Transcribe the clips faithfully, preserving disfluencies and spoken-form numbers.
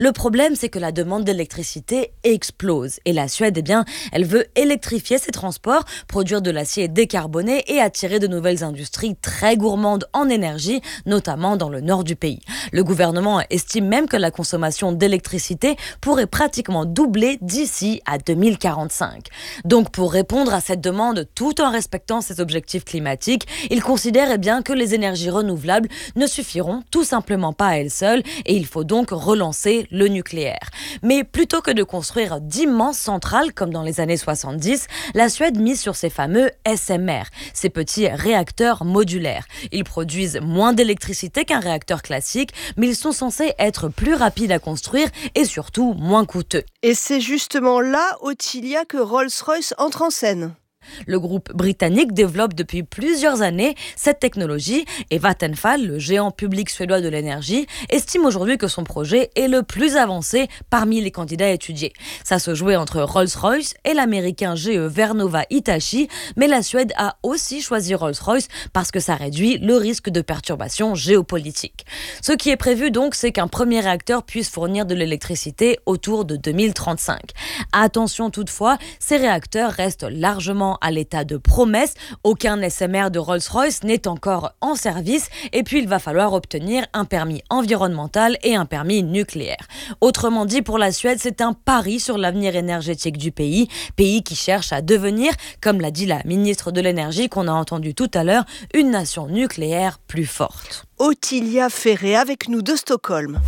Le problème, c'est que la demande d'électricité explose. Et la Suède, eh bien, elle veut électrifier ses transports, produire de l'acier décarboné et attirer de nouvelles industries très gourmandes en énergie, notamment dans le nord du pays. Le gouvernement estime même que la consommation d'électricité pourrait pratiquement doubler d'ici à deux mille quarante-cinq. Donc, pour répondre à cette demande tout en respectant ses objectifs climatiques, il considère eh bien, que les énergies renouvelables ne suffiront tout simplement pas à elles seules et il faut donc relancer le nucléaire. Mais plutôt que de construire d'immenses centrales comme dans les années soixante-dix, la Suède mise sur ces fameux S M R, ces petits réacteurs modulaires. Ils produisent moins d'électricité qu'un réacteur classique, mais ils sont censés être plus rapides à construire et surtout moins coûteux. Et c'est justement là, Ottilia, que Rolls-Royce entre en scène. Le groupe britannique développe depuis plusieurs années cette technologie et Vattenfall, le géant public suédois de l'énergie, estime aujourd'hui que son projet est le plus avancé parmi les candidats étudiés. Ça se jouait entre Rolls-Royce et l'américain G E Vernova Hitachi, mais la Suède a aussi choisi Rolls-Royce parce que ça réduit le risque de perturbations géopolitiques. Ce qui est prévu donc, c'est qu'un premier réacteur puisse fournir de l'électricité autour de deux mille trente-cinq. Attention toutefois, ces réacteurs restent largement à l'état de promesse. Aucun S M R de Rolls-Royce n'est encore en service et puis il va falloir obtenir un permis environnemental et un permis nucléaire. Autrement dit, pour la Suède, c'est un pari sur l'avenir énergétique du pays, pays qui cherche à devenir, comme l'a dit la ministre de l'Énergie qu'on a entendu tout à l'heure, une nation nucléaire plus forte. Ottilia Ferré avec nous de Stockholm.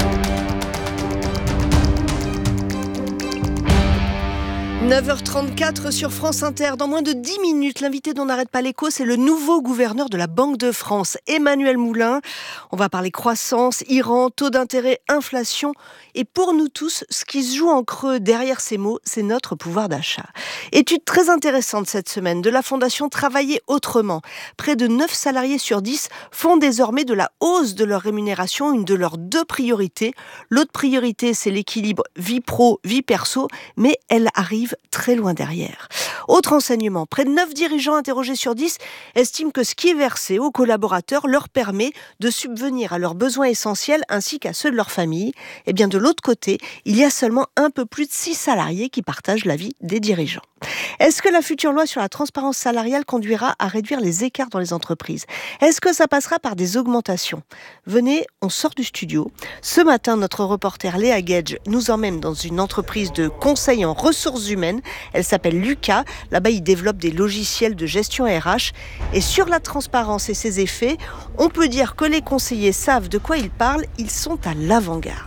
neuf heures trente-quatre sur France Inter. Dans moins de dix minutes, l'invité dont n'arrête pas l'écho, c'est le nouveau gouverneur de la Banque de France, Emmanuel Moulin. On va parler croissance, Iran, taux d'intérêt, inflation. Et pour nous tous, ce qui se joue en creux derrière ces mots, c'est notre pouvoir d'achat. Étude très intéressante cette semaine de la Fondation Travailler Autrement. Près de neuf salariés sur dix font désormais de la hausse de leur rémunération une de leurs deux priorités. L'autre priorité, c'est l'équilibre vie pro, vie perso, mais elle arrive très loin derrière. Autre enseignement, près de neuf dirigeants interrogés sur dix estiment que ce qui est versé aux collaborateurs leur permet de subvenir à leurs besoins essentiels ainsi qu'à ceux de leur famille. Et bien de l'autre côté, il y a seulement un peu plus de six salariés qui partagent l'avis des dirigeants. Est-ce que la future loi sur la transparence salariale conduira à réduire les écarts dans les entreprises ? Est-ce que ça passera par des augmentations ? Venez, on sort du studio. Ce matin, notre reporter Léa Gage nous emmène dans une entreprise de conseil en ressources humaines. Elle s'appelle Lucas. Là-bas, il développe des logiciels de gestion R H. Et sur la transparence et ses effets, on peut dire que les conseillers savent de quoi ils parlent. Ils sont à l'avant-garde.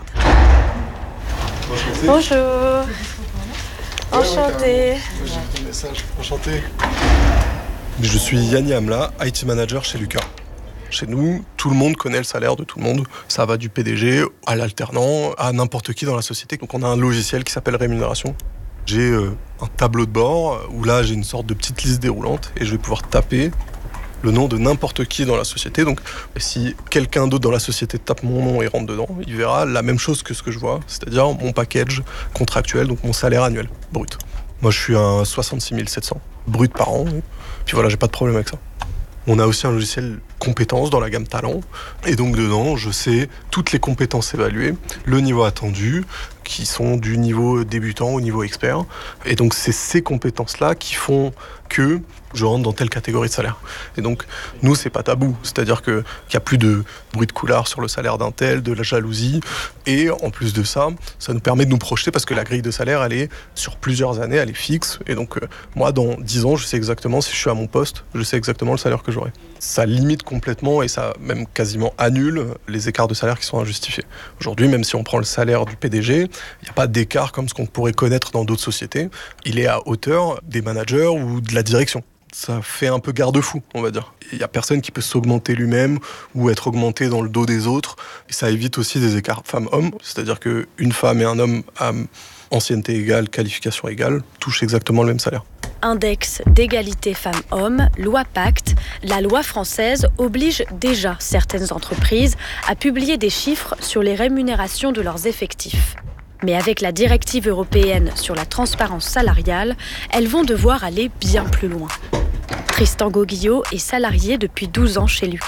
Bonjour. Enchanté. J'ai ton message. Enchanté. Je suis Yanni Amla, I T manager chez Lucas. Chez nous, tout le monde connaît le salaire de tout le monde. Ça va du P D G à l'alternant, à n'importe qui dans la société. Donc on a un logiciel qui s'appelle Rémunération. J'ai euh, un tableau de bord où là j'ai une sorte de petite liste déroulante et je vais pouvoir taper le nom de n'importe qui dans la société. Donc si quelqu'un d'autre dans la société tape mon nom et rentre dedans, il verra la même chose que ce que je vois, c'est-à-dire mon package contractuel, donc mon salaire annuel brut. Moi je suis à soixante-six mille sept cents brut par an, puis voilà, j'ai pas de problème avec ça. On a aussi un logiciel compétences dans la gamme talent. Et donc dedans, je sais toutes les compétences évaluées, le niveau attendu, qui sont du niveau débutant au niveau expert. Et donc c'est ces compétences-là qui font que je rentre dans telle catégorie de salaire. Et donc nous, c'est pas tabou. C'est-à-dire qu'il n'y a plus de bruit de couloir sur le salaire d'un tel, de la jalousie. Et en plus de ça, ça nous permet de nous projeter parce que la grille de salaire, elle est sur plusieurs années, elle est fixe. Et donc euh, moi, dans dix ans, je sais exactement, si je suis à mon poste, je sais exactement le salaire que j'aurai. Ça limite complètement et ça même quasiment annule les écarts de salaire qui sont injustifiés. Aujourd'hui, même si on prend le salaire du P D G, il n'y a pas d'écart comme ce qu'on pourrait connaître dans d'autres sociétés. Il est à hauteur des managers ou de la direction. Ça fait un peu garde-fou, on va dire. Il n'y a personne qui peut s'augmenter lui-même ou être augmenté dans le dos des autres. Et ça évite aussi des écarts femmes-hommes. C'est-à-dire qu'une femme et un homme à ancienneté égale, qualification égale, touchent exactement le même salaire. Index d'égalité femmes-hommes, loi Pacte, la loi française oblige déjà certaines entreprises à publier des chiffres sur les rémunérations de leurs effectifs. Mais avec la directive européenne sur la transparence salariale, elles vont devoir aller bien plus loin. Tristan Goguillot est salarié depuis douze ans chez Lucas.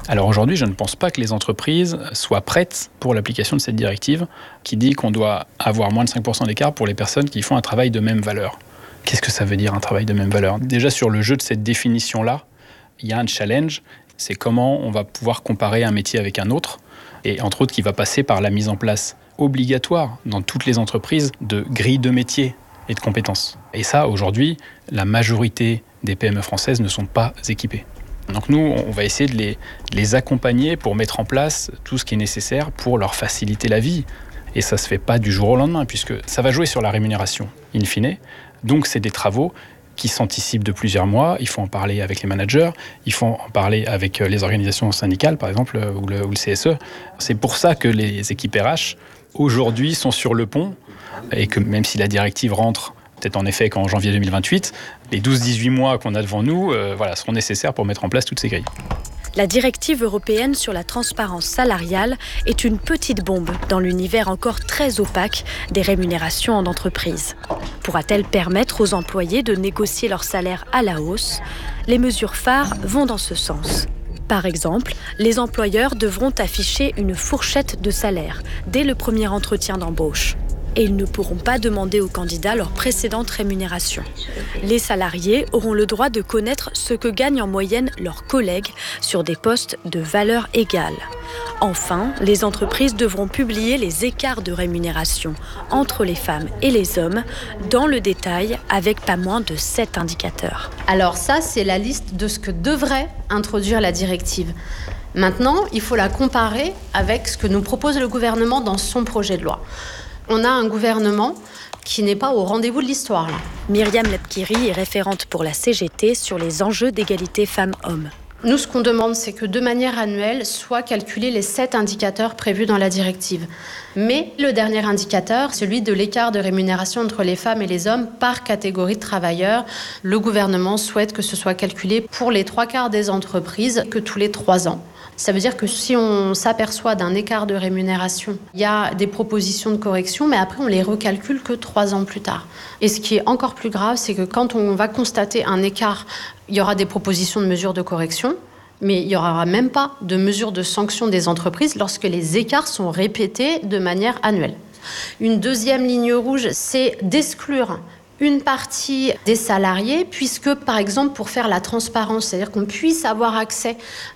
Alors aujourd'hui, je ne pense pas que les entreprises soient prêtes pour l'application de cette directive qui dit qu'on doit avoir moins de cinq pour cent d'écart pour les personnes qui font un travail de même valeur. Qu'est-ce que ça veut dire un travail de même valeur ? Déjà sur le jeu de cette définition-là, il y a un challenge, c'est comment on va pouvoir comparer un métier avec un autre, et entre autres qui va passer par la mise en place obligatoire dans toutes les entreprises de grilles de métiers et de compétences. Et ça, aujourd'hui, la majorité des P M E françaises ne sont pas équipées. Donc nous, on va essayer de les, de les accompagner pour mettre en place tout ce qui est nécessaire pour leur faciliter la vie. Et ça ne se fait pas du jour au lendemain, puisque ça va jouer sur la rémunération, in fine. Donc c'est des travaux qui s'anticipent de plusieurs mois. Il faut en parler avec les managers, il faut en parler avec les organisations syndicales, par exemple, ou le, ou le C S E. C'est pour ça que les équipes R H, aujourd'hui, sont sur le pont, et que même si la directive rentre peut-être en effet qu'en janvier deux mille vingt-huit, les douze à dix-huit mois qu'on a devant nous euh, voilà, seront nécessaires pour mettre en place toutes ces grilles. La directive européenne sur la transparence salariale est une petite bombe dans l'univers encore très opaque des rémunérations en entreprise. Pourra-t-elle permettre aux employés de négocier leur salaire à la hausse ? Les mesures phares vont dans ce sens. Par exemple, les employeurs devront afficher une fourchette de salaire dès le premier entretien d'embauche. Et ils ne pourront pas demander aux candidats leur précédente rémunération. Les salariés auront le droit de connaître ce que gagnent en moyenne leurs collègues sur des postes de valeur égale. Enfin, les entreprises devront publier les écarts de rémunération entre les femmes et les hommes dans le détail avec pas moins de sept indicateurs. Alors ça, c'est la liste de ce que devrait introduire la directive. Maintenant, il faut la comparer avec ce que nous propose le gouvernement dans son projet de loi. On a un gouvernement qui n'est pas au rendez-vous de l'histoire, là. Myriam Lepkiri est référente pour la C G T sur les enjeux d'égalité femmes-hommes. Nous, ce qu'on demande, c'est que de manière annuelle, soient calculés les sept indicateurs prévus dans la directive. Mais le dernier indicateur, celui de l'écart de rémunération entre les femmes et les hommes par catégorie de travailleurs, le gouvernement souhaite que ce soit calculé pour les trois quarts des entreprises que tous les trois ans. Ça veut dire que si on s'aperçoit d'un écart de rémunération, il y a des propositions de correction, mais après on les recalcule que trois ans plus tard. Et ce qui est encore plus grave, c'est que quand on va constater un écart, il y aura des propositions de mesures de correction, mais il n'y aura même pas de mesures de sanction des entreprises lorsque les écarts sont répétés de manière annuelle. Une deuxième ligne rouge, c'est d'exclure une partie des salariés, puisque, par exemple, pour faire la transparence, c'est-à-dire qu'on puisse avoir accès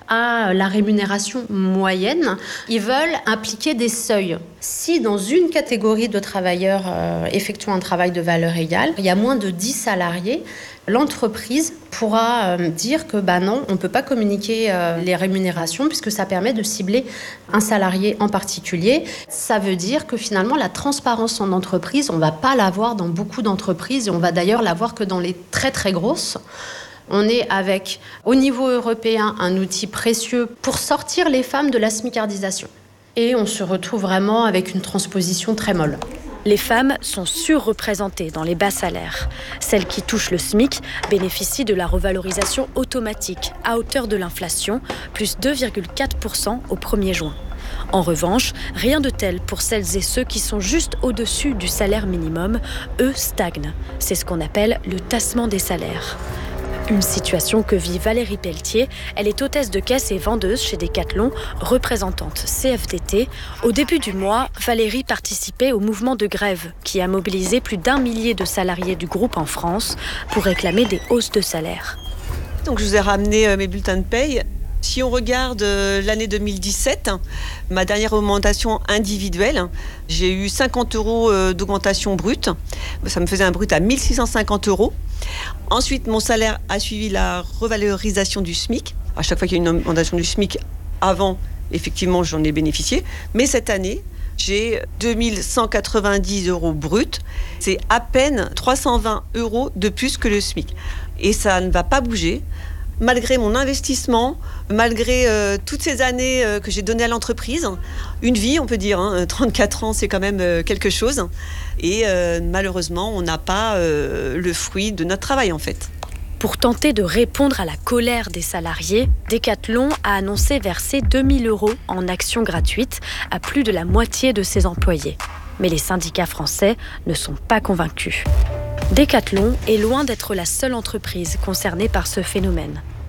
à la rémunération moyenne, ils veulent appliquer des seuils. Si dans une catégorie de travailleurs euh, effectuant un travail de valeur égale, il y a moins de dix salariés, l'entreprise pourra euh, dire que bah non, on ne peut pas communiquer euh, les rémunérations puisque ça permet de cibler un salarié en particulier. Ça veut dire que finalement, la transparence en entreprise, on ne va pas l'avoir dans beaucoup d'entreprises et on va d'ailleurs l'avoir que dans les très très grosses. On est avec, au niveau européen, un outil précieux pour sortir les femmes de la smicardisation. Et on se retrouve vraiment avec une transposition très molle. Les femmes sont surreprésentées dans les bas salaires. Celles qui touchent le SMIC bénéficient de la revalorisation automatique à hauteur de l'inflation, plus deux virgule quatre pour cent au premier juin. En revanche, rien de tel pour celles et ceux qui sont juste au-dessus du salaire minimum. Eux stagnent. C'est ce qu'on appelle le tassement des salaires. Une situation que vit Valérie Pelletier. Elle est hôtesse de caisse et vendeuse chez Decathlon, représentante C F T T. Au début du mois, Valérie participait au mouvement de grève qui a mobilisé plus d'un millier de salariés du groupe en France pour réclamer des hausses de salaire. Donc je vous ai ramené mes bulletins de paye. Si on regarde l'année deux mille dix-sept, ma dernière augmentation individuelle, j'ai eu cinquante euros d'augmentation brute. Ça me faisait un brut à mille six cent cinquante euros. Ensuite, mon salaire a suivi la revalorisation du SMIC. À chaque fois qu'il y a une augmentation du SMIC, avant, effectivement, j'en ai bénéficié. Mais cette année, j'ai deux mille cent quatre-vingt-dix euros brut. C'est à peine trois cent vingt euros de plus que le SMIC. Et ça ne va pas bouger. Malgré mon investissement, malgré euh, toutes ces années euh, que j'ai données à l'entreprise, une vie, on peut dire, hein, trente-quatre ans, c'est quand même euh, quelque chose. Et euh, malheureusement, on n'a pas euh, le fruit de notre travail, en fait. Pour tenter de répondre à la colère des salariés, Decathlon a annoncé verser deux mille euros en actions gratuites à plus de la moitié de ses employés. Mais les syndicats français ne sont pas convaincus. Decathlon est loin d'être la seule entreprise concernée par ce phénomène.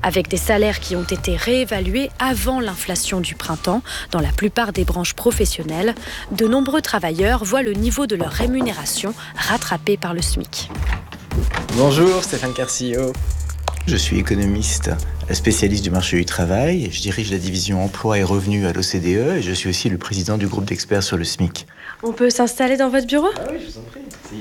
Avec des salaires qui ont été réévalués avant l'inflation du printemps dans la plupart des branches professionnelles, de nombreux travailleurs voient le niveau de leur rémunération rattrapé par le SMIC. Bonjour, Stéphane Carcillo. Je suis économiste spécialiste du marché du travail. Je dirige la division emploi et revenus à l'O C D E et je suis aussi le président du groupe d'experts sur le SMIC. On peut s'installer dans votre bureau ? Ah oui, je vous en prie.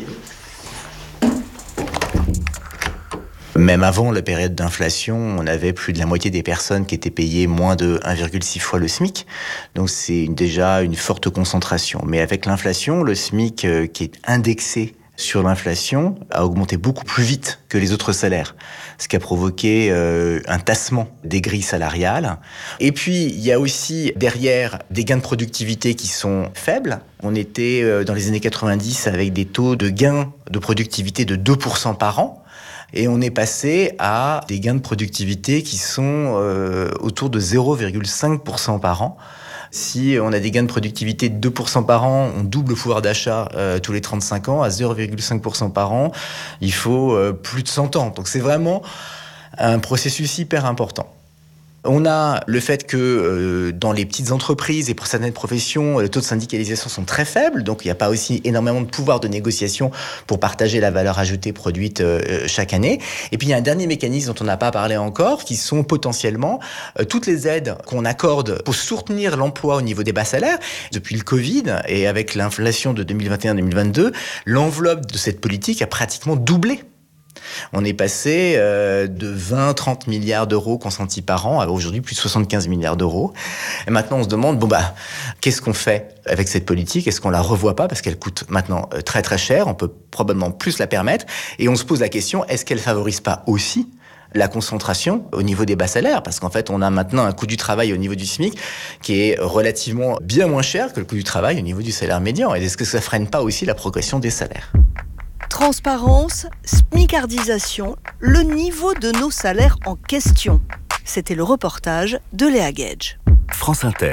Même avant la période d'inflation, on avait plus de la moitié des personnes qui étaient payées moins de un virgule six fois le SMIC. Donc c'est déjà une forte concentration. Mais avec l'inflation, le SMIC euh, qui est indexé sur l'inflation a augmenté beaucoup plus vite que les autres salaires, ce qui a provoqué euh, un tassement des grilles salariales. Et puis, il y a aussi derrière des gains de productivité qui sont faibles. On était euh, dans les années quatre-vingt-dix avec des taux de gains de productivité de deux pour cent par an. Et on est passé à des gains de productivité qui sont euh, autour de zéro virgule cinq pour cent par an. Si on a des gains de productivité de deux pour cent par an, on double le pouvoir d'achat euh, tous les trente-cinq ans. À zéro virgule cinq pour cent par an, il faut euh, plus de cent ans. Donc c'est vraiment un processus hyper important. On a le fait que euh, dans les petites entreprises et pour certaines professions, les taux de syndicalisation sont très faibles, donc il n'y a pas aussi énormément de pouvoir de négociation pour partager la valeur ajoutée produite euh, chaque année. Et puis il y a un dernier mécanisme dont on n'a pas parlé encore, qui sont potentiellement euh, toutes les aides qu'on accorde pour soutenir l'emploi au niveau des bas salaires. Depuis le Covid et avec l'inflation de deux mille vingt et un deux mille vingt-deux, l'enveloppe de cette politique a pratiquement doublé. On est passé euh, de vingt à trente milliards d'euros consentis par an à aujourd'hui plus de soixante-quinze milliards d'euros. Et maintenant, on se demande, bon bah, qu'est-ce qu'on fait avec cette politique ? Est-ce qu'on la revoit pas ? Parce qu'elle coûte maintenant euh, très très cher, on peut probablement plus la permettre. Et on se pose la question, est-ce qu'elle favorise pas aussi la concentration au niveau des bas salaires, parce qu'en fait, on a maintenant un coût du travail au niveau du SMIC qui est relativement bien moins cher que le coût du travail au niveau du salaire médian. Et est-ce que ça freine pas aussi la progression des salaires ? Transparence, smicardisation, le niveau de nos salaires en question. C'était le reportage de Léa Gage. France Inter.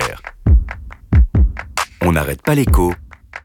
On n'arrête pas l'écho.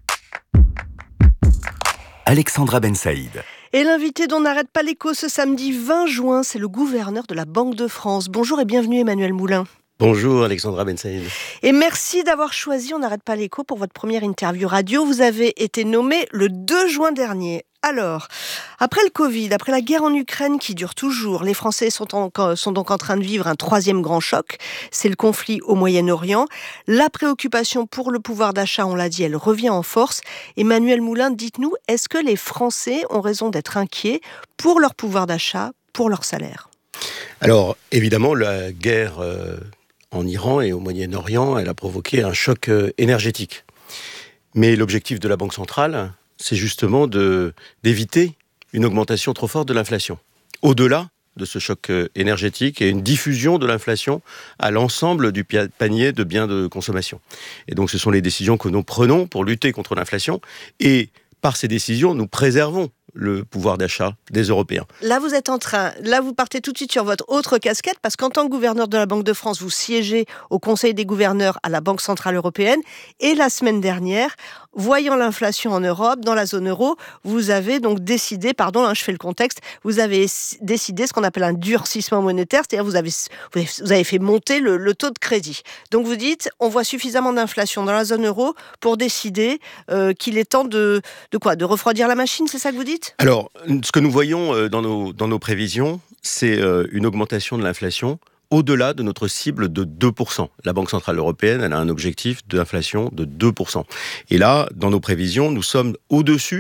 Alexandra Ben Saïd. Et l'invité dont n'arrête pas l'écho ce samedi vingt juin, c'est le gouverneur de la Banque de France. Bonjour et bienvenue Emmanuel Moulin. Bonjour Alexandra Ben Saïd. Et merci d'avoir choisi On n'arrête pas l'écho pour votre première interview radio. Vous avez été nommé le deux juin dernier. Alors, après le Covid, après la guerre en Ukraine qui dure toujours, les Français sont, en, sont donc en train de vivre un troisième grand choc, c'est le conflit au Moyen-Orient. La préoccupation pour le pouvoir d'achat, on l'a dit, elle revient en force. Emmanuel Moulin, dites-nous, est-ce que les Français ont raison d'être inquiets pour leur pouvoir d'achat, pour leur salaire ? Alors, évidemment, la guerre euh, en Iran et au Moyen-Orient, elle a provoqué un choc euh, énergétique. Mais l'objectif de la Banque centrale, c'est justement de, d'éviter une augmentation trop forte de l'inflation. Au-delà de ce choc énergétique et une diffusion de l'inflation à l'ensemble du panier de biens de consommation. Et donc ce sont les décisions que nous prenons pour lutter contre l'inflation et par ces décisions, nous préservons le pouvoir d'achat des Européens. Là, vous êtes en train, là, vous partez tout de suite sur votre autre casquette, parce qu'en tant que gouverneur de la Banque de France, vous siégez au Conseil des gouverneurs à la Banque centrale européenne. Et la semaine dernière, voyant l'inflation en Europe, dans la zone euro, vous avez donc décidé, pardon, hein, je fais le contexte, vous avez décidé ce qu'on appelle un durcissement monétaire, c'est-à-dire vous avez, vous avez fait monter le, le taux de crédit. Donc vous dites, on voit suffisamment d'inflation dans la zone euro pour décider euh, qu'il est temps de, de quoi ? De refroidir la machine, c'est ça que vous dites ? Alors, ce que nous voyons dans nos, dans nos prévisions, c'est une augmentation de l'inflation au-delà de notre cible de deux pour cent. La Banque centrale européenne, elle a un objectif d'inflation de deux pour cent. Et là, dans nos prévisions, nous sommes au-dessus.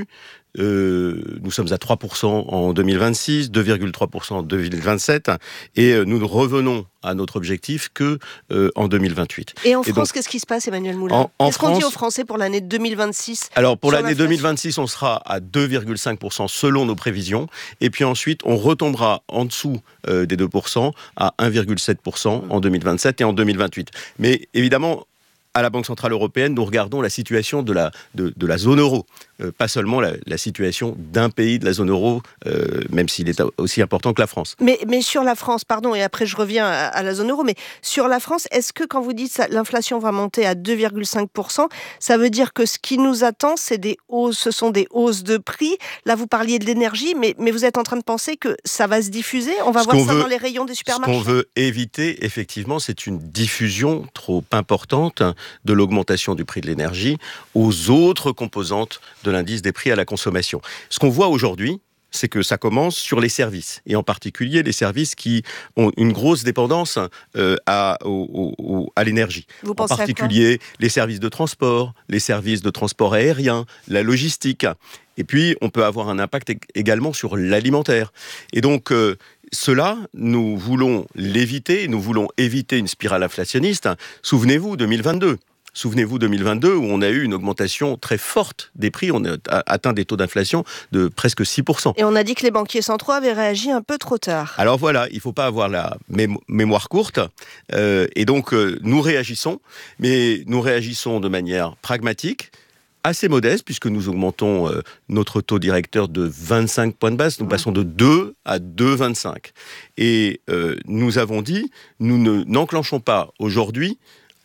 Euh, nous sommes à trois pour cent en deux mille vingt-six, deux virgule trois pour cent en deux mille vingt-sept, et nous ne revenons à notre objectif que euh, en deux mille vingt-huit. Et en et France, donc, qu'est-ce qui se passe, Emmanuel Moulin ? en, en Qu'est-ce France, qu'on dit aux Français pour l'année deux mille vingt-six ? Alors, pour l'année deux mille vingt-six, on sera à deux virgule cinq pour cent selon nos prévisions, et puis ensuite, on retombera en dessous euh, des deux pour cent à un virgule sept pour cent en deux mille vingt-sept et en deux mille vingt-huit. Mais évidemment, à la Banque centrale européenne, nous regardons la situation de la, de, de la zone euro. euh, pas seulement la, la situation d'un pays de la zone euro, euh, même s'il est aussi important que la France. Mais, mais sur la France, pardon, et après je reviens à, à la zone euro, mais sur la France, est-ce que quand vous dites que l'inflation va monter à deux virgule cinq pour cent, ça veut dire que ce qui nous attend, c'est des hausses, ce sont des hausses de prix? Là, vous parliez de l'énergie, mais, mais vous êtes en train de penser que ça va se diffuser? On va ce voir ça veut, dans les rayons des supermarchés? Ce qu'on veut éviter, effectivement, c'est une diffusion trop importante de l'augmentation du prix de l'énergie aux autres composantes de l'indice des prix à la consommation. Ce qu'on voit aujourd'hui, c'est que ça commence sur les services, et en particulier les services qui ont une grosse dépendance euh, à, au, au, à l'énergie. Vous en particulier les services de transport, les services de transport aérien, la logistique. Et puis, on peut avoir un impact également sur l'alimentaire. Et donc, euh, cela, nous voulons l'éviter, nous voulons éviter une spirale inflationniste. Souvenez-vous, deux mille vingt-deux. Souvenez-vous deux mille vingt-deux, où on a eu une augmentation très forte des prix. On a atteint des taux d'inflation de presque six pour cent. Et on a dit que les banquiers centraux avaient réagi un peu trop tard. Alors voilà, il ne faut pas avoir la mé- mémoire courte. Euh, et donc, euh, nous réagissons, mais nous réagissons de manière pragmatique, assez modeste, puisque nous augmentons euh, notre taux directeur de vingt-cinq points de base. Nous passons de deux à deux virgule vingt-cinq. Et euh, nous avons dit, nous ne, n'enclenchons pas aujourd'hui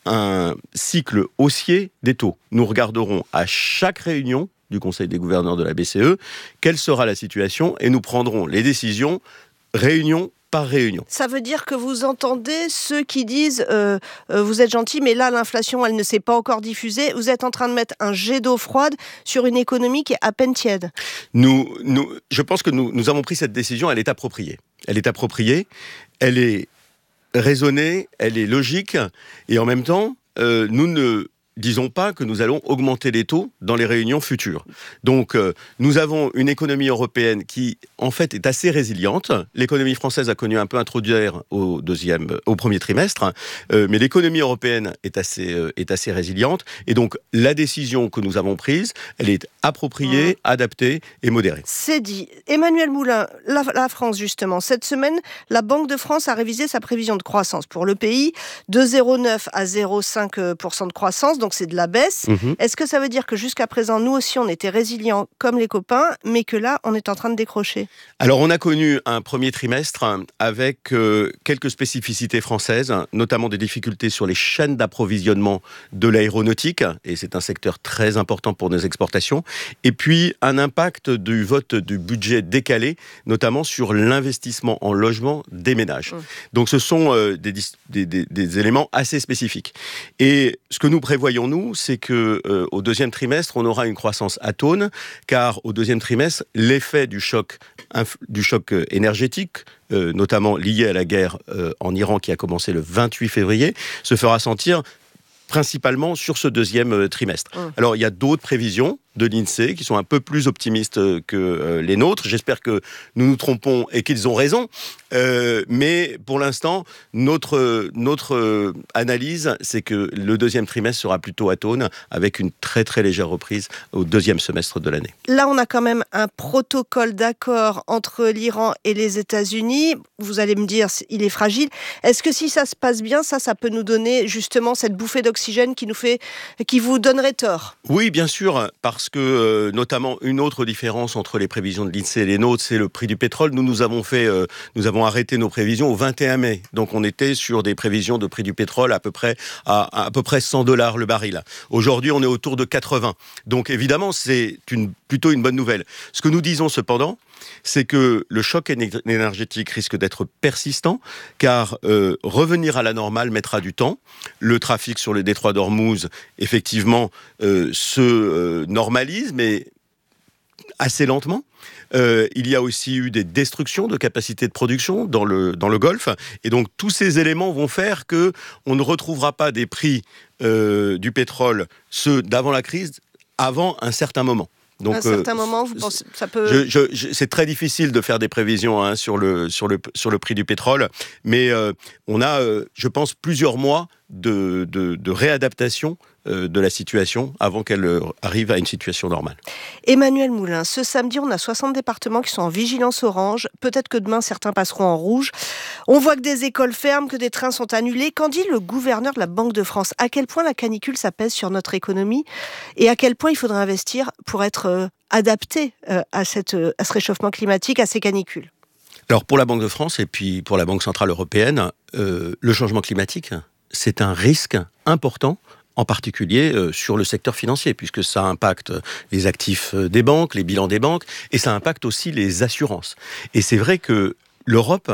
un cycle haussier des taux. Nous regarderons à chaque réunion du Conseil des gouverneurs de la B C E quelle sera la situation et nous prendrons les décisions réunion par réunion. Ça veut dire que vous entendez ceux qui disent euh, euh, vous êtes gentil, mais là l'inflation elle ne s'est pas encore diffusée. Vous êtes en train de mettre un jet d'eau froide sur une économie qui est à peine tiède. Nous, nous, je pense que nous, nous avons pris cette décision, elle est appropriée. Elle est appropriée, elle est raisonnée, elle est logique, et en même temps, euh, nous ne disons pas que nous allons augmenter les taux dans les réunions futures. Donc, euh, nous avons une économie européenne qui, en fait, est assez résiliente. L'économie française a connu un peu un trou d'air au deuxième, au premier trimestre, euh, mais l'économie européenne est assez, euh, est assez résiliente. Et donc, la décision que nous avons prise, elle est appropriée, mmh. adaptée et modérée. C'est dit. Emmanuel Moulin, la, la France, justement. Cette semaine, la Banque de France a révisé sa prévision de croissance pour le pays de zéro virgule neuf à zéro virgule cinq pour cent de croissance. Donc c'est de la baisse. Mmh. Est-ce que ça veut dire que jusqu'à présent, nous aussi, on était résilients comme les copains, mais que là, on est en train de décrocher? Alors, on a connu un premier trimestre avec euh, quelques spécificités françaises, notamment des difficultés sur les chaînes d'approvisionnement de l'aéronautique, et c'est un secteur très important pour nos exportations, et puis un impact du vote du budget décalé, notamment sur l'investissement en logement des ménages. Mmh. Donc, ce sont euh, des, des, des, des éléments assez spécifiques. Et ce que nous prévoyons, nous, c'est que euh, au deuxième trimestre, on aura une croissance atone, car au deuxième trimestre, l'effet du choc, inf- du choc euh, énergétique, euh, notamment lié à la guerre euh, en Iran qui a commencé le vingt-huit février, se fera sentir principalement sur ce deuxième euh, trimestre. Mmh. Alors, il y a d'autres prévisions de l'INSEE qui sont un peu plus optimistes que euh, les nôtres. J'espère que nous nous trompons et qu'ils ont raison. Euh, mais pour l'instant, notre, notre euh, analyse, c'est que le deuxième trimestre sera plutôt atone, avec une très très légère reprise au deuxième semestre de l'année. Là, on a quand même un protocole d'accord entre l'Iran et les États-Unis. Vous allez me dire, il est fragile. Est-ce que si ça se passe bien, ça, ça peut nous donner justement cette bouffée d'oxygène qui nous fait, qui vous donnerait tort? Oui, bien sûr, parce que euh, notamment une autre différence entre les prévisions de l'INSEE et les nôtres, c'est le prix du pétrole. Nous, nous avons fait, euh, nous avons arrêté nos prévisions au vingt et un mai. Donc, on était sur des prévisions de prix du pétrole à peu près à, à peu près cent dollars le baril. Aujourd'hui, on est autour de quatre-vingts. Donc, évidemment, c'est une, plutôt une bonne nouvelle. Ce que nous disons cependant, c'est que le choc énergétique risque d'être persistant, car euh, revenir à la normale mettra du temps. Le trafic sur le détroit d'Ormuz, effectivement, euh, se euh, normalise, mais assez lentement. Euh, il y a aussi eu des destructions de capacités de production dans le, dans le Golfe. Et donc, tous ces éléments vont faire qu'on ne retrouvera pas des prix euh, du pétrole, ceux d'avant la crise, avant un certain moment. Donc, à un certain euh, moment, vous pensez ça peut... Je, je, je, c'est très difficile de faire des prévisions hein, sur, le, sur, le, sur le prix du pétrole, mais euh, on a, euh, je pense, plusieurs mois de, de, de réadaptation euh, de la situation avant qu'elle euh, arrive à une situation normale. Emmanuel Moulin, ce samedi, on a soixante départements qui sont en vigilance orange. Peut-être que demain, certains passeront en rouge. On voit que des écoles ferment, que des trains sont annulés. Qu'en dit le gouverneur de la Banque de France ? À quel point la canicule, ça pèse sur notre économie ? Et à quel point il faudrait investir pour être euh, adapté euh, à, cette, euh, à ce réchauffement climatique, à ces canicules ? Alors pour la Banque de France et puis pour la Banque Centrale Européenne, euh, le changement climatique, c'est un risque important, en particulier euh, sur le secteur financier, puisque ça impacte les actifs des banques, les bilans des banques, et ça impacte aussi les assurances. Et c'est vrai que l'Europe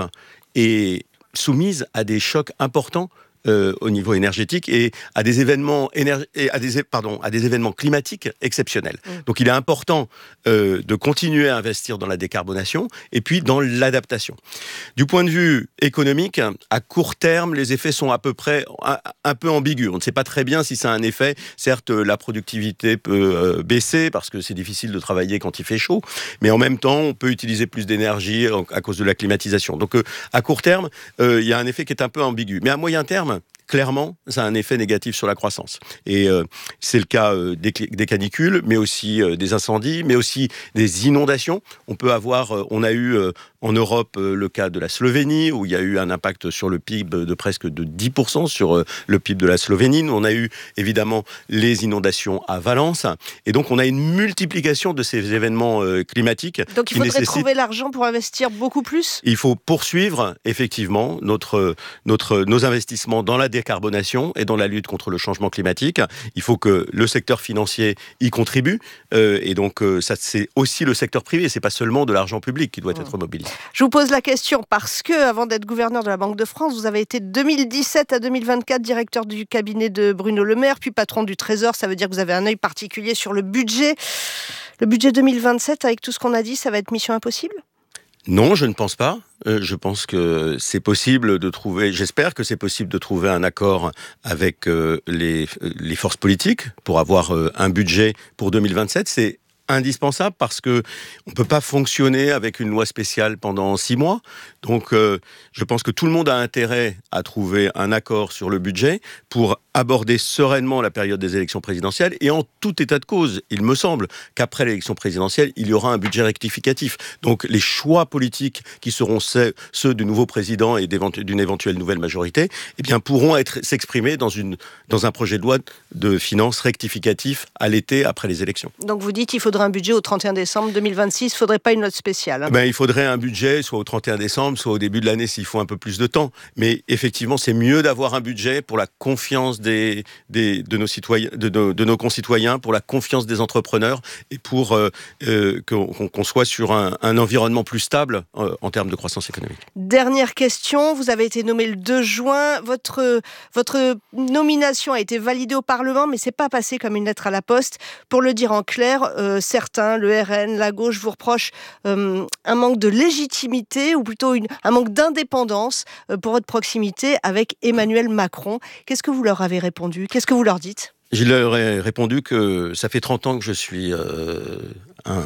est soumise à des chocs importants Euh, au niveau énergétique et à des événements énerg... et à des pardon à des événements climatiques exceptionnels. Mmh. Donc il est important euh, de continuer à investir dans la décarbonation et puis dans l'adaptation. Du point de vue économique, à court terme, les effets sont à peu près un, un peu ambigus. On ne sait pas très bien si ça a un effet. Certes, la productivité peut euh, baisser parce que c'est difficile de travailler quand il fait chaud, mais en même temps, on peut utiliser plus d'énergie à cause de la climatisation. Donc euh, à court terme, euh, il y a un effet qui est un peu ambigu. Mais à moyen terme, clairement, ça a un effet négatif sur la croissance. Et euh, c'est le cas euh, des, des canicules, mais aussi euh, des incendies, mais aussi des inondations. On peut avoir, euh, on a eu euh, en Europe euh, le cas de la Slovénie, où il y a eu un impact sur le P I B de presque de dix pour cent sur euh, le P I B de la Slovénie. On a eu évidemment les inondations à Valence. Et donc on a une multiplication de ces événements euh, climatiques. Donc il faudrait nécessite... trouver l'argent pour investir beaucoup plus ? Il faut poursuivre effectivement notre, notre, nos investissements dans la décarbonation et dans la lutte contre le changement climatique. Il faut que le secteur financier y contribue. Euh, et donc, euh, ça, c'est aussi le secteur privé. C'est pas seulement de l'argent public qui doit mmh. être mobilisé. Je vous pose la question parce que, avant d'être gouverneur de la Banque de France, vous avez été de deux mille dix-sept à deux mille vingt-quatre directeur du cabinet de Bruno Le Maire, puis patron du Trésor. Ça veut dire que vous avez un œil particulier sur le budget. Le budget deux mille vingt-sept, avec tout ce qu'on a dit, ça va être mission impossible ? Non, je ne pense pas. Euh, je pense que c'est possible de trouver, j'espère que c'est possible de trouver un accord avec euh, les, les forces politiques pour avoir euh, un budget pour deux mille vingt-sept. C'est indispensable parce que on peut pas fonctionner avec une loi spéciale pendant six mois. Donc, euh, je pense que tout le monde a intérêt à trouver un accord sur le budget pour aborder sereinement la période des élections présidentielles. Et en tout état de cause, il me semble qu'après l'élection présidentielle, il y aura un budget rectificatif. Donc, les choix politiques qui seront ceux, ceux du nouveau président et d'une éventuelle nouvelle majorité, eh bien, pourront être s'exprimer dans une dans un projet de loi de finances rectificatif à l'été après les élections. Donc, vous dites qu'il faudra un budget au trente et un décembre deux mille vingt-six, il ne faudrait pas une note spéciale. Hein. Ben, il faudrait un budget soit au trente et un décembre, soit au début de l'année s'il faut un peu plus de temps. Mais effectivement, c'est mieux d'avoir un budget pour la confiance des, des, de, nos citoyens, de, de, de nos concitoyens, pour la confiance des entrepreneurs et pour euh, euh, qu'on, qu'on soit sur un, un environnement plus stable euh, en termes de croissance économique. Dernière question, vous avez été nommé le deux juin, votre, votre nomination a été validée au Parlement, mais c'est pas passé comme une lettre à la poste. Pour le dire en clair, euh, certains, le R N, la gauche, vous reprochent euh, un manque de légitimité ou plutôt une, un manque d'indépendance euh, pour votre proximité avec Emmanuel Macron. Qu'est-ce que vous leur avez répondu ? Qu'est-ce que vous leur dites ? Je leur ai répondu que ça fait trente ans que je suis euh, un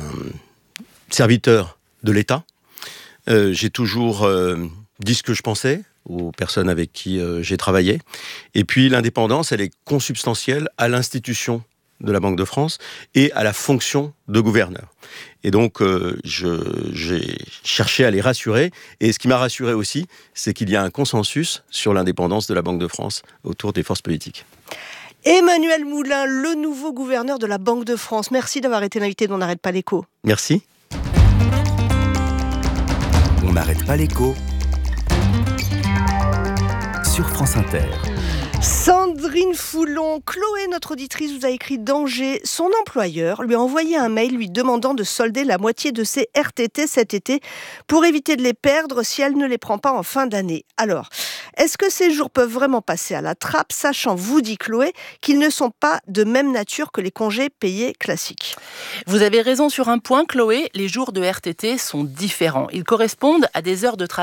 serviteur de l'État. Euh, j'ai toujours euh, dit ce que je pensais aux personnes avec qui euh, j'ai travaillé. Et puis l'indépendance, elle est consubstantielle à l'institution de la Banque de France et à la fonction de gouverneur. Et donc, euh, je, j'ai cherché à les rassurer. Et ce qui m'a rassuré aussi, c'est qu'il y a un consensus sur l'indépendance de la Banque de France autour des forces politiques. Emmanuel Moulin, le nouveau gouverneur de la Banque de France. Merci d'avoir été l'invité d'On n'arrête pas l'écho. Merci. On n'arrête pas l'écho sur France Inter. Sandrine Foulon, Chloé, notre auditrice, vous a écrit d'Angers. Son employeur lui a envoyé un mail lui demandant de solder la moitié de ses R T T cet été pour éviter de les perdre si elle ne les prend pas en fin d'année. Alors, est-ce que ces jours peuvent vraiment passer à la trappe, sachant, vous dit Chloé, qu'ils ne sont pas de même nature que les congés payés classiques ? Vous avez raison sur un point, Chloé, les jours de R T T sont différents. Ils correspondent à des heures de travail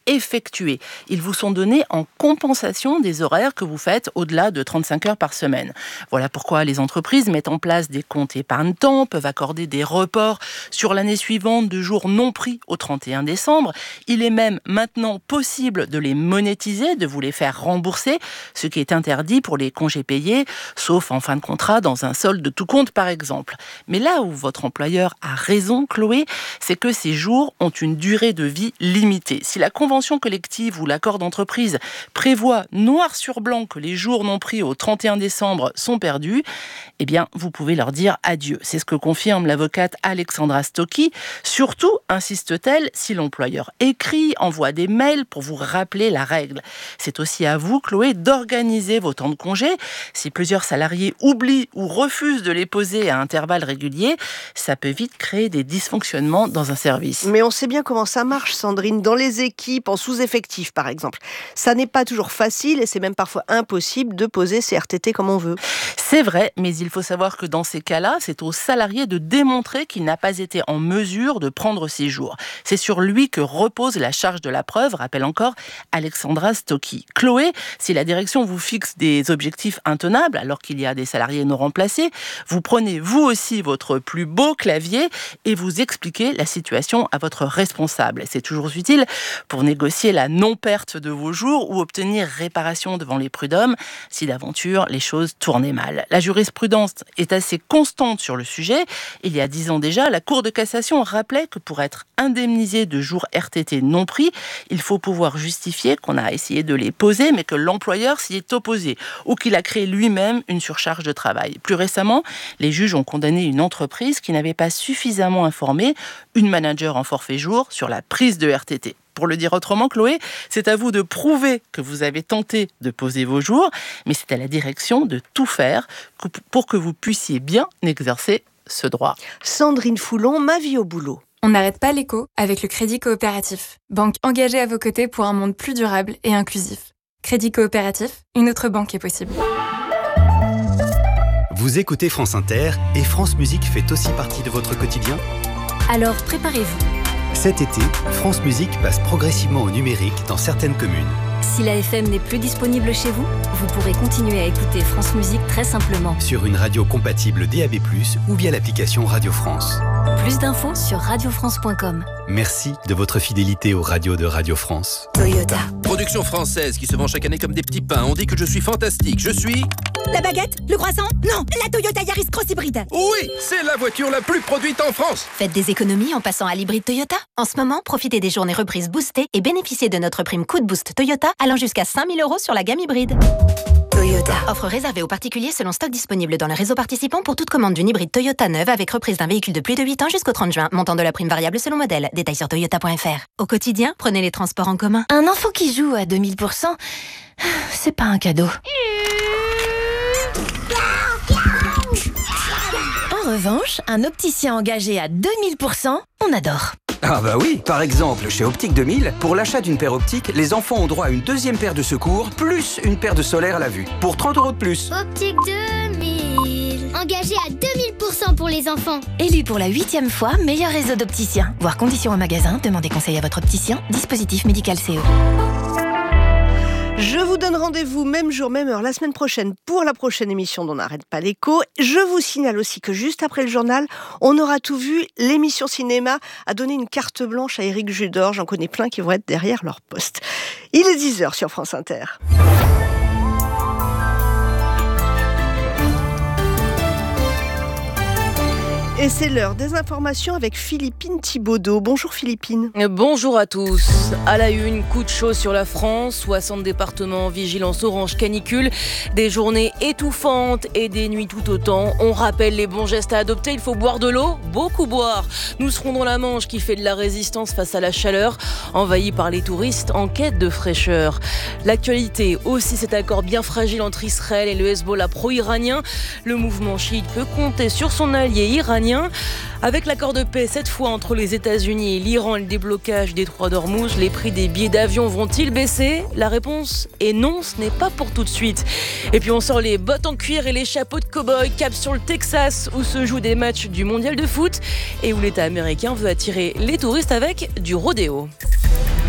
effectués. Ils vous sont donnés en compensation des horaires que vous faites au-delà de trente-cinq heures par semaine. Voilà pourquoi les entreprises mettent en place des comptes épargne-temps, peuvent accorder des reports sur l'année suivante de jours non pris au trente et un décembre. Il est même maintenant possible de les monétiser, de vous les faire rembourser, ce qui est interdit pour les congés payés, sauf en fin de contrat dans un solde de tout compte par exemple. Mais là où votre employeur a raison, Chloé, c'est que ces jours ont une durée de vie limitée. Si la convention collective ou l'accord d'entreprise prévoit noir sur blanc que les jours non pris au trente et un décembre sont perdus, eh bien, vous pouvez leur dire adieu. C'est ce que confirme l'avocate Alexandra Stocchi. Surtout, insiste-t-elle, si l'employeur écrit, envoie des mails pour vous rappeler la règle. C'est aussi à vous, Chloé, d'organiser vos temps de congé. Si plusieurs salariés oublient ou refusent de les poser à intervalles réguliers, ça peut vite créer des dysfonctionnements dans un service. Mais on sait bien comment ça marche, Sandrine, dans les équipes, en sous-effectif par exemple. Ça n'est pas toujours facile et c'est même parfois impossible de poser ses R T T comme on veut. C'est vrai, mais il faut savoir que dans ces cas-là, c'est au salarié de démontrer qu'il n'a pas été en mesure de prendre ses jours. C'est sur lui que repose la charge de la preuve, rappelle encore Alexandra Stocchi. Chloé, si la direction vous fixe des objectifs intenables, alors qu'il y a des salariés non remplacés, vous prenez vous aussi votre plus beau clavier et vous expliquez la situation à votre responsable. C'est toujours utile pour négocier la non-perte de vos jours ou obtenir réparation devant les prud'hommes si d'aventure les choses tournaient mal. La jurisprudence est assez constante sur le sujet. Il y a dix ans déjà, la Cour de cassation rappelait que pour être indemnisé de jours R T T non pris, il faut pouvoir justifier qu'on a essayé de les poser, mais que l'employeur s'y est opposé ou qu'il a créé lui-même une surcharge de travail. Plus récemment, les juges ont condamné une entreprise qui n'avait pas suffisamment informé une manager en forfait jour sur la prise de R T T. Pour le dire autrement, Chloé, c'est à vous de prouver que vous avez tenté de poser vos jours, mais c'est à la direction de tout faire pour que vous puissiez bien exercer ce droit. Sandrine Foulon, ma vie au boulot. On n'arrête pas l'éco avec le Crédit Coopératif, banque engagée à vos côtés pour un monde plus durable et inclusif. Crédit Coopératif, une autre banque est possible. Vous écoutez France Inter et France Musique fait aussi partie de votre quotidien ? Alors préparez-vous. Cet été, France Musique passe progressivement au numérique dans certaines communes. Si la F M n'est plus disponible chez vous, vous pourrez continuer à écouter France Musique très simplement. Sur une radio compatible D A B plus, ou via l'application Radio France. Plus d'infos sur radio france point com. Merci de votre fidélité aux radios de Radio France. Toyota. Production française qui se vend chaque année comme des petits pains. On dit que je suis fantastique. Je suis... La baguette? Le croissant? Non, la Toyota Yaris Cross Hybride. Oui, c'est la voiture la plus produite en France. Faites des économies en passant à l'hybride Toyota. En ce moment, profitez des journées reprises boostées et bénéficiez de notre prime coup de boost Toyota allant jusqu'à cinq mille euros sur la gamme hybride. Toyota. Offre réservée aux particuliers selon stock disponible dans le réseau participant pour toute commande d'une hybride Toyota neuve avec reprise d'un véhicule de plus de huit ans jusqu'au trente juin. Montant de la prime variable selon modèle. Détails sur toyota point f r. Au quotidien, prenez les transports en commun. Un enfant qui joue à deux mille pour cent, c'est pas un cadeau. En revanche, un opticien engagé à deux mille pour cent, on adore. Ah bah oui, par exemple, chez Optique deux mille, pour l'achat d'une paire optique, les enfants ont droit à une deuxième paire de secours, plus une paire de solaire à la vue, pour trente euros de plus. Optique deux mille, engagé à deux mille pour cent pour les enfants. Élu pour la huitième fois, meilleur réseau d'opticiens. Voir conditions au magasin, demandez conseil à votre opticien, dispositif médical C E. Je vous donne rendez-vous même jour, même heure, la semaine prochaine pour la prochaine émission d'On n'arrête pas l'écho. Je vous signale aussi que juste après le journal, on aura tout vu. L'émission cinéma a donné une carte blanche à Éric Judor. J'en connais plein qui vont être derrière leur poste. Il est dix heures sur France Inter. Et c'est l'heure des informations avec Philippine Thibaudeau. Bonjour Philippine. Bonjour à tous. À la une, coup de chaud sur la France. soixante départements en vigilance orange canicule. Des journées étouffantes et des nuits tout autant. On rappelle les bons gestes à adopter. Il faut boire de l'eau, beaucoup boire. Nous serons dans la Manche qui fait de la résistance face à la chaleur, envahie par les touristes en quête de fraîcheur. L'actualité aussi, cet accord bien fragile entre Israël et le Hezbollah pro-iranien. Le mouvement chiite peut compter sur son allié iranien. Avec l'accord de paix, cette fois entre les États-Unis et l'Iran et le déblocage des détroit d'Ormuz, les prix des billets d'avion vont-ils baisser? La réponse est non, ce n'est pas pour tout de suite. Et puis on sort les bottes en cuir et les chapeaux de cow-boy, cap sur le Texas où se jouent des matchs du mondial de foot et où l'État américain veut attirer les touristes avec du rodéo.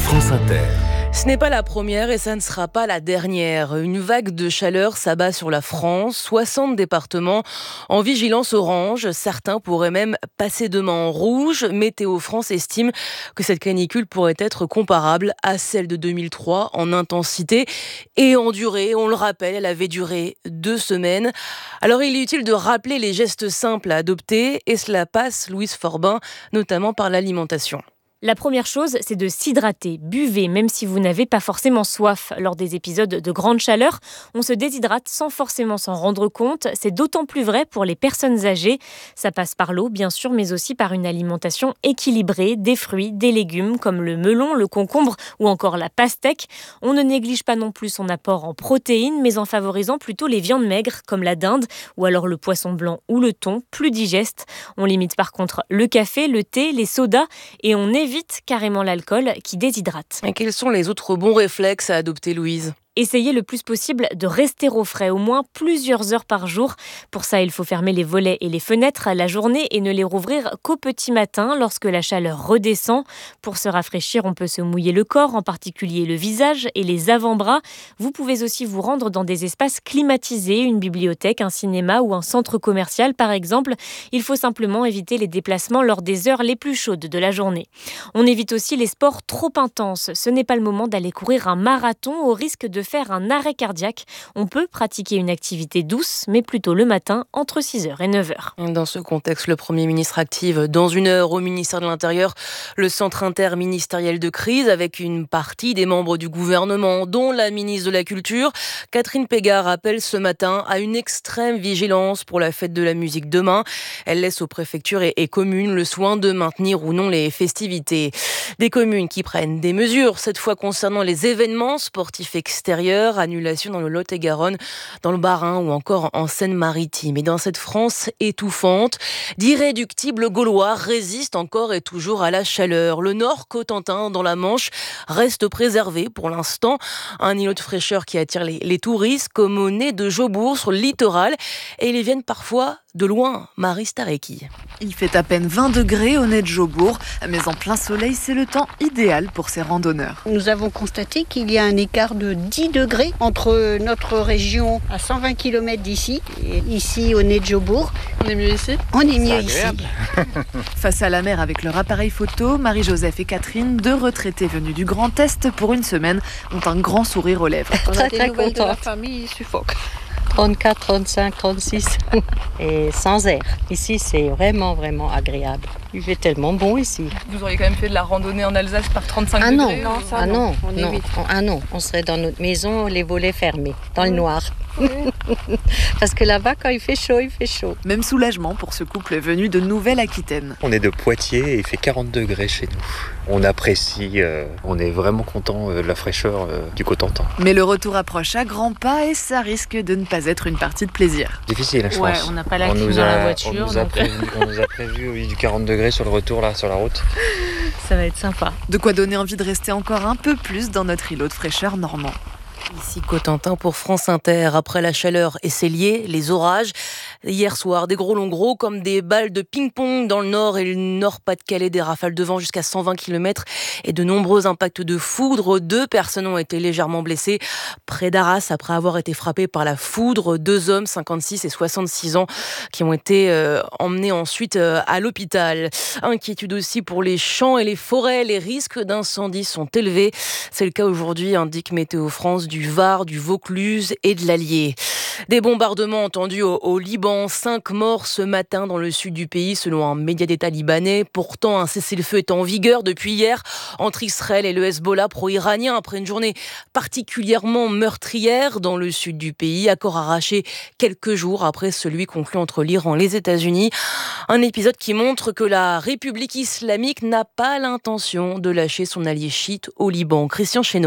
France Inter. Ce n'est pas la première et ça ne sera pas la dernière. Une vague de chaleur s'abat sur la France. soixante départements en vigilance orange. Certains pourraient même passer demain en rouge. Météo France estime que cette canicule pourrait être comparable à celle de deux mille trois en intensité et en durée. On le rappelle, elle avait duré deux semaines. Alors il est utile de rappeler les gestes simples à adopter et cela passe, Louise Forbin, notamment par l'alimentation. La première chose, c'est de s'hydrater. Buvez, même si vous n'avez pas forcément soif. Lors des épisodes de grande chaleur, on se déshydrate sans forcément s'en rendre compte. C'est d'autant plus vrai pour les personnes âgées. Ça passe par l'eau, bien sûr, mais aussi par une alimentation équilibrée, des fruits, des légumes, comme le melon, le concombre ou encore la pastèque. On ne néglige pas non plus son apport en protéines, mais en favorisant plutôt les viandes maigres, comme la dinde, ou alors le poisson blanc ou le thon, plus digeste. On limite par contre le café, le thé, les sodas, et on évite Évite carrément l'alcool qui déshydrate. Et quels sont les autres bons réflexes à adopter, Louise ? Essayez le plus possible de rester au frais, au moins plusieurs heures par jour. Pour ça, il faut fermer les volets et les fenêtres à la journée et ne les rouvrir qu'au petit matin lorsque la chaleur redescend. Pour se rafraîchir, on peut se mouiller le corps, en particulier le visage et les avant-bras. Vous pouvez aussi vous rendre dans des espaces climatisés, une bibliothèque, un cinéma ou un centre commercial par exemple. Il faut simplement éviter les déplacements lors des heures les plus chaudes de la journée. On évite aussi les sports trop intenses. Ce n'est pas le moment d'aller courir un marathon au risque de faire un arrêt cardiaque. On peut pratiquer une activité douce, mais plutôt le matin, entre six heures et neuf heures. Dans ce contexte, le Premier ministre active dans une heure au ministère de l'Intérieur le centre interministériel de crise avec une partie des membres du gouvernement, dont la ministre de la Culture. Catherine Pégard appelle ce matin à une extrême vigilance pour la fête de la musique demain. Elle laisse aux préfectures et, et communes le soin de maintenir ou non les festivités. Des communes qui prennent des mesures, cette fois concernant les événements sportifs extérieurs. Annulation dans le Lot-et-Garonne, dans le Bas-Rhin ou encore en Seine-Maritime. Et dans cette France étouffante, d'irréductibles Gaulois résistent encore et toujours à la chaleur. Le Nord Cotentin, dans la Manche, reste préservé pour l'instant. Un îlot de fraîcheur qui attire les, les touristes, comme au nez de Jobourg sur le littoral. Et ils viennent parfois de loin. Marie Starecki. Il fait à peine vingt degrés au nez de Jobourg, mais en plein soleil, c'est le temps idéal pour ces randonneurs. Nous avons constaté qu'il y a un écart de dix degrés entre notre région à cent vingt kilomètres d'ici et ici au nez de Jobourg. On est mieux ici ? On est mieux ici. Face à la mer avec leur appareil photo, Marie-Joseph et Catherine, deux retraités venus du Grand Est pour une semaine, ont un grand sourire aux lèvres. Très très contente. La famille suffoque. trente-quatre, trente-cinq, trente-six et sans air. Ici, c'est vraiment, vraiment agréable. Il fait tellement bon ici. Vous auriez quand même fait de la randonnée en Alsace par trente-cinq ah degrés non, non, ça ah non, non, on non, évite. ah non, on serait dans notre maison, les volets fermés, dans le noir. Parce que là-bas, quand il fait chaud, il fait chaud. Même soulagement pour ce couple venu de Nouvelle-Aquitaine. On est de Poitiers et il fait quarante degrés chez nous. On apprécie, euh, on est vraiment content de la fraîcheur euh, du Cotentin. Mais le retour approche à grands pas et ça risque de ne pas être une partie de plaisir. Difficile, je ouais, pense. On n'a pas la on clim nous dans a, la voiture. On nous a donc... prévu, on nous a prévu oui, du quarante degrés sur le retour là, sur la route. Ça va être sympa. De quoi donner envie de rester encore un peu plus dans notre îlot de fraîcheur normand. Ici Cotentin pour France Inter. Après la chaleur et c'est lié, les orages. Hier soir, des gros longs gros comme des balles de ping-pong dans le nord et le nord-Pas-de-Calais, des rafales de vent jusqu'à cent vingt kilomètres et de nombreux impacts de foudre. Deux personnes ont été légèrement blessées près d'Arras après avoir été frappées par la foudre. Deux hommes, cinquante-six et soixante-six ans, qui ont été euh, emmenés ensuite euh, à l'hôpital. Inquiétude aussi pour les champs et les forêts. Les risques d'incendie sont élevés. C'est le cas aujourd'hui, indique Météo France, du Var, du Vaucluse et de l'Allier. Des bombardements entendus au, au Liban, cinq morts ce matin dans le sud du pays selon un média d'État libanais. Pourtant, un cessez-le-feu est en vigueur depuis hier entre Israël et le Hezbollah pro-iranien après une journée particulièrement meurtrière dans le sud du pays. Accord arraché quelques jours après celui conclu entre l'Iran et les États-Unis. Un épisode qui montre que la République islamique n'a pas l'intention de lâcher son allié chiite au Liban. Christian Chesneau.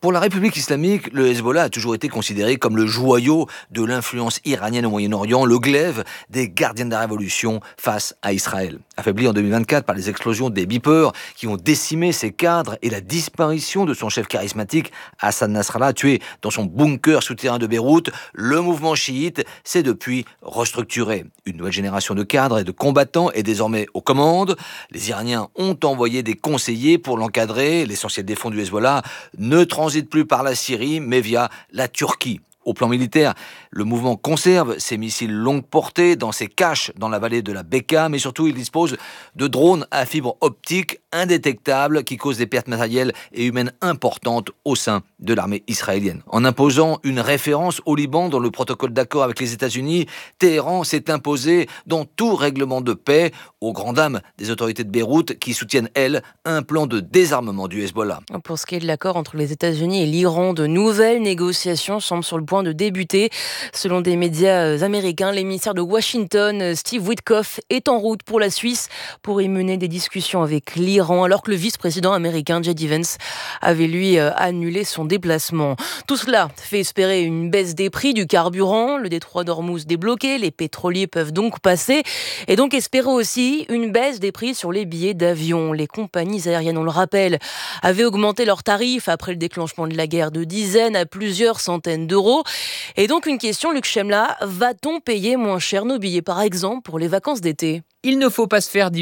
Pour la République islamique, le Hezbollah a toujours été considéré comme le joyau de l'influence iranienne au Moyen-Orient, le glaive des gardiens de la révolution face à Israël. Affaibli en deux mille vingt-quatre par les explosions des beepers qui ont décimé ses cadres et la disparition de son chef charismatique Hassan Nasrallah, tué dans son bunker souterrain de Beyrouth, le mouvement chiite s'est depuis restructuré. Une nouvelle génération de cadres et de combattants est désormais aux commandes. Les Iraniens ont envoyé des conseillers pour l'encadrer. L'essentiel des fonds du Hezbollah ne transite plus par la Syrie, mais via la Turquie. Au plan militaire, le mouvement conserve ses missiles longue portée dans ses caches dans la vallée de la Beka, mais surtout il dispose de drones à fibre optique indétectables qui causent des pertes matérielles et humaines importantes au sein de l'armée israélienne. En imposant une référence au Liban dans le protocole d'accord avec les États-Unis, Téhéran s'est imposé dans tout règlement de paix, aux grandes dames des autorités de Beyrouth qui soutiennent, elles, un plan de désarmement du Hezbollah. Pour ce qui est de l'accord entre les États-Unis et l'Iran, de nouvelles négociations semblent sur le point de débuter. Selon des médias américains, l'émissaire de Washington, Steve Witkoff, est en route pour la Suisse pour y mener des discussions avec l'Iran, alors que le vice-président américain, J D Vance, avait lui annulé son déplacement. Tout cela fait espérer une baisse des prix du carburant. Le détroit d'Ormuz débloqué, les pétroliers peuvent donc passer et donc espérer aussi une baisse des prix sur les billets d'avion. Les compagnies aériennes, on le rappelle, avaient augmenté leurs tarifs après le déclenchement de la guerre de dizaines à plusieurs centaines d'euros. Et donc une question, Luc Chemla, va-t-on payer moins cher nos billets par exemple pour les vacances d'été ? Il ne faut pas se faire